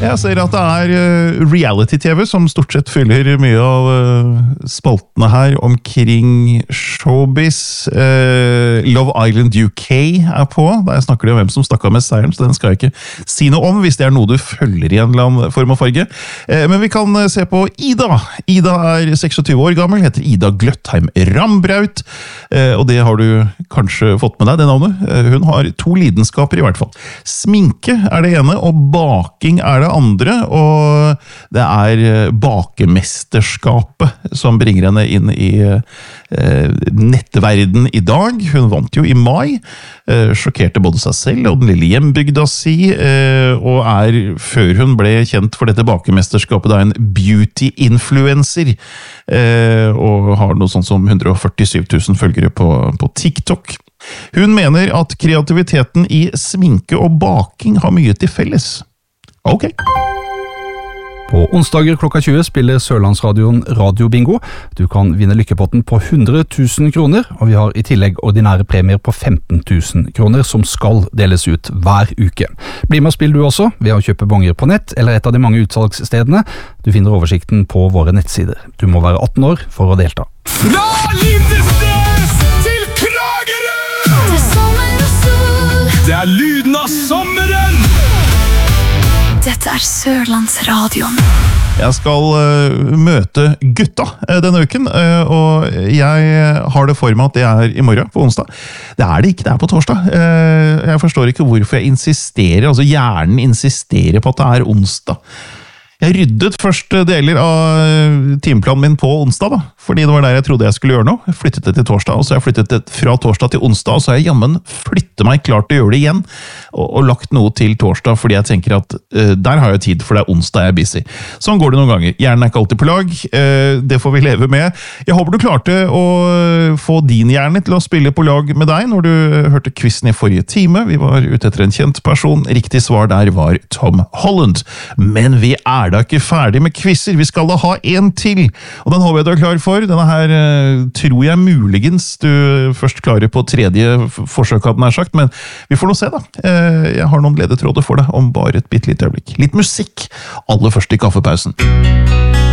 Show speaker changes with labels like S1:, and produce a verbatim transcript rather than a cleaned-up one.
S1: Jeg ser at det er reality-tv som stort sett fyller mye av spaltene her omkring showbiz. Love Island U K er på. Der snakker de om hvem som stakk av med seieren, så den skal jeg ikke si noe om hvis det er noe du følger i en eller annen form og farge. Men vi kan se på Ida. Ida er seksogtyve år gammel, heter Ida Gløttheim Rambraut, og det har du kanskje fått med deg, det navnet. Hun har to lidenskaper i hvert fall. Sminke er det ene, og baking er det andre, og det er bakemesterskapet som bringer henne inn i eh, nettverden i dag. Hun vant jo i mai, eh, sjokkerte både seg selv og den lille hjembygda si, eh, og er, før hun ble kjent for dette bakemesterskapet, da en beauty-influencer, eh, og har noe sånt som one hundred forty-seven thousand følgere på, på TikTok. Hun mener at kreativiteten i sminke og baking har mye til felles. Ok.
S2: På onsdager klokka tjue spiller Sørlandsradioen Radio Bingo. Du kan vinne lykkepotten på hundre tusen kroner, og vi har i tillegg ordinære premier på femten tusen kroner som skal deles ut hver uke. Bli med og spill du også, ved å kjøpe bonger på nett eller et av de mange utsalgsstedene. Du finner oversikten på våre nettsider. Du må være atten år for å delta.
S3: Fra Lindesnes til Kragerø! Det er sommer og sol. Det er lyden av sommeren! Dette er Sørlandsradioen.
S1: Jeg skal uh, møte gutta uh, denne uken, uh, og jeg har det for meg at det er i morgen, på onsdag. Det er det ikke, det er på torsdag. Uh, jeg forstår ikke hvorfor jeg insisterer, altså hjernen insisterer på at det er onsdag. Jeg ryddet først deler av timeplanen min på onsdag, da, fordi det var der jeg trodde jeg skulle gjøre noe. Jeg flyttet det til torsdag, og så har jeg flyttet det fra torsdag til onsdag, og så har jeg jammen flyttet meg klart til å gjøre det igjen, og, og lagt noe til torsdag, fordi jeg tenker at uh, der har jeg tid, for det er onsdag jeg er busy. Sånn går det noen ganger. Hjernen er ikke alltid på lag, uh, det får vi leve med. Jeg håper du klarte å få din hjerne til å spille på lag med deg når du hørte quizen i forrige time. Vi var ute etter en kjent person. Riktig svar der var Tom Holland. Men vi er da ikke ferdig med quizzer, vi skal da ha en til, og den håper jeg du er klar for. Denne her uh, tror jeg muligens du først klarer på tredje forsøk, hadde den her sagt, men vi får nå se da. Uh, jeg har noen ledetråder for deg om bare et bitte lite øyeblikk. Litt musikk, aller først i kaffepausen.